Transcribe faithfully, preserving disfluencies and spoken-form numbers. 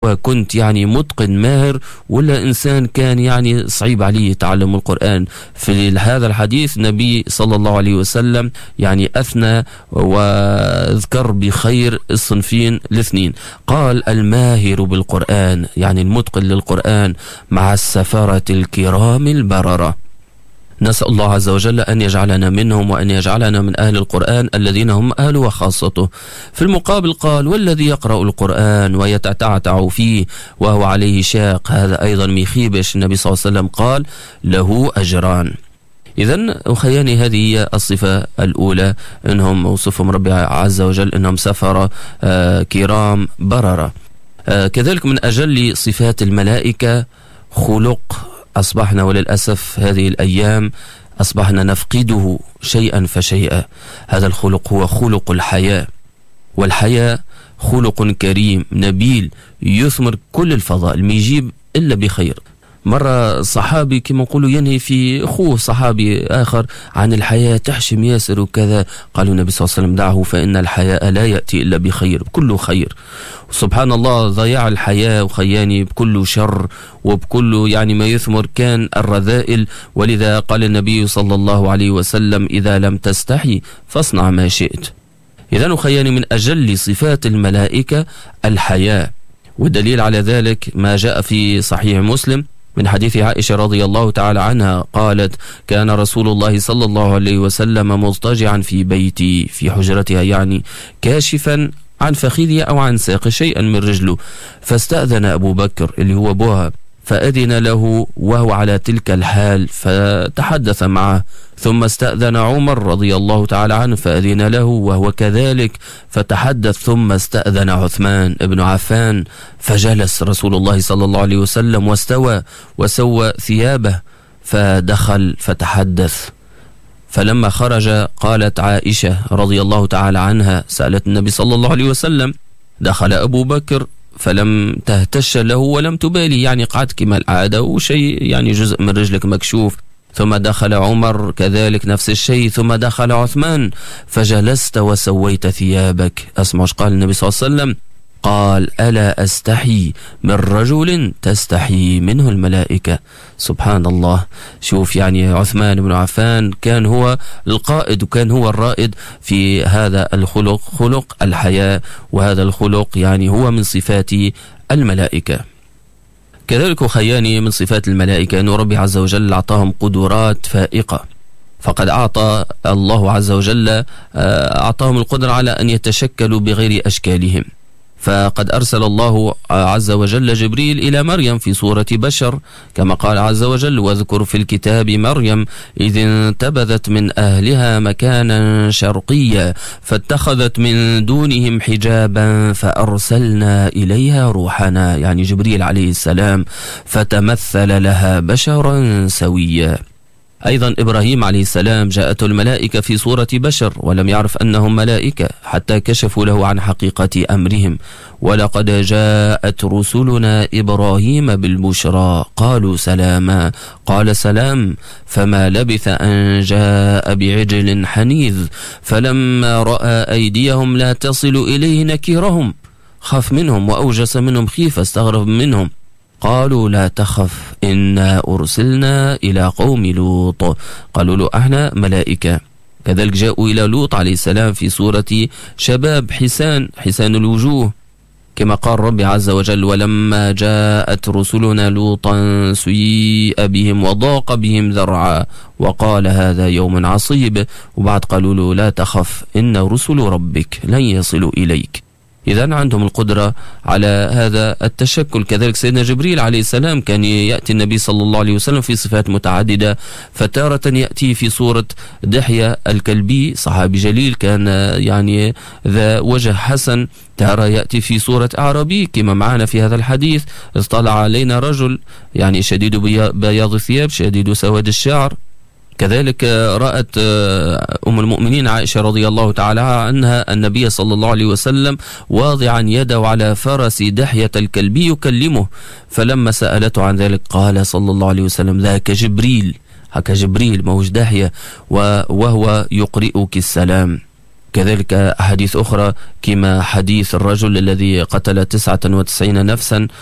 وكنت يعني متقن ماهر، ولا إنسان كان يعني صعيب عليه يتعلم القرآن؟ في هذا الحديث النبي صلى الله عليه وسلم يعني أثنى وذكر بخير الصنفين الاثنين. قال الماهر بالقرآن يعني المتقن للقرآن مع السفرة الكرام البررة. نسأل الله عز وجل أن يجعلنا منهم وأن يجعلنا من أهل القرآن الذين هم أهله وخاصته. في المقابل قال والذي يقرأ القرآن ويتعتع فيه وهو عليه شاق، هذا أيضا ميخيبش. النبي صلى الله عليه وسلم قال له أجران. إذن أخياني هذه هي الصفة الأولى، إنهم وصفهم ربي عز وجل إنهم سفرة آه كرام بررة. آه كذلك من أجل صفات الملائكة خلق أصبحنا وللأسف هذه الأيام أصبحنا نفقده شيئا فشيئا. هذا الخلق هو خلق الحياة، والحياة خلق كريم نبيل يثمر كل الفضائل، ما يجيب إلا بخير. مرة صحابي كما نقولوا ينهي في أخوه صحابي آخر عن الحياة تحشم ياسر وكذا، قالوا النبي صلى الله عليه وسلم دعه فإن الحياة لا يأتي إلا بخير، كله خير. سبحان الله ضياع الحياة وخياني بكل شر وبكل يعني ما يثمر كان الرذائل. ولذا قال النبي صلى الله عليه وسلم إذا لم تستحي فاصنع ما شئت. إذن خياني من أجل صفات الملائكة الحياة، والدليل على ذلك ما جاء في صحيح مسلم من حديث عائشة رضي الله تعالى عنها قالت كان رسول الله صلى الله عليه وسلم مضطجعا في بيتي في حجرتها يعني كاشفا عن فخذه أو عن ساق شيئا من رجله، فاستأذن أبو بكر اللي هو أبوها فأذن له وهو على تلك الحال فتحدث معه، ثم استأذن عمر رضي الله تعالى عنه فأذن له وهو كذلك فتحدث، ثم استأذن عثمان بن عفان فجلس رسول الله صلى الله عليه وسلم واستوى وسوى ثيابه فدخل فتحدث. فلما خرج قالت عائشة رضي الله تعالى عنها سألت النبي صلى الله عليه وسلم دخل أبو بكر فلم تهتش له ولم تبالي، يعني قعدت كما العادة وشيء يعني جزء من رجلك مكشوف، ثم دخل عمر كذلك نفس الشيء، ثم دخل عثمان فجلست وسويت ثيابك. أسمع ايش قال النبي صلى الله عليه وسلم؟ قال ألا أستحي من رجل تستحي منه الملائكة. سبحان الله. شوف يعني عثمان بن عفان كان هو القائد وكان هو الرائد في هذا الخلق، خلق الحياة، وهذا الخلق يعني هو من صفات الملائكة. كذلك خياني من صفات الملائكة أن ربي عز وجل أعطاهم قدرات فائقة، فقد أعطى الله عز وجل أعطاهم القدرة على أن يتشكلوا بغير أشكالهم. فقد أرسل الله عز وجل جبريل إلى مريم في صورة بشر كما قال عز وجل واذكر في الكتاب مريم إذ انتبذت من أهلها مكانا شرقيا فاتخذت من دونهم حجابا فأرسلنا إليها روحنا، يعني جبريل عليه السلام، فتمثل لها بشرا سويا. أيضا إبراهيم عليه السلام جاءته الملائكة في صورة بشر ولم يعرف أنهم ملائكة حتى كشفوا له عن حقيقة أمرهم، ولقد جاءت رسلنا إبراهيم بالبشرى قالوا سلاما قال سلام فما لبث أن جاء بعجل حنيذ فلما رأى أيديهم لا تصل إليه نكرهم، خاف منهم وأوجس منهم خيفة، استغرب منهم، قالوا لا تخف إنا أرسلنا إلى قوم لوط، قالوا له احنا ملائكة. كذلك جاءوا إلى لوط عليه السلام في صورة شباب حسان حسان الوجوه كما قال ربي عز وجل ولما جاءت رسلنا لوطا سيء بهم وضاق بهم ذرعا وقال هذا يوم عصيب، وبعد قالوا له لا تخف إن رسل ربك لن يصلوا إليك. إذن عندهم القدرة على هذا التشكل. كذلك سيدنا جبريل عليه السلام كان يأتي النبي صلى الله عليه وسلم في صفات متعددة، فتارة يأتي في صورة دحية الكلبي صحابي جليل كان يعني ذا وجه حسن، تارة يأتي في صورة أعرابي كما معنا في هذا الحديث اطلع علينا رجل يعني شديد بياض الثياب شديد سواد الشعر. كذلك رأت أم المؤمنين عائشة رضي الله تعالى عنها النبي صلى الله عليه وسلم واضعا يده على فرس دحية الكلبي يكلمه، فلما سألته عن ذلك قال صلى الله عليه وسلم ذاك جبريل، هكا جبريل موج دحية وهو يقرئك السلام. كذلك أحاديث أخرى كما حديث الرجل الذي قتل تسعة وتسعين نفسا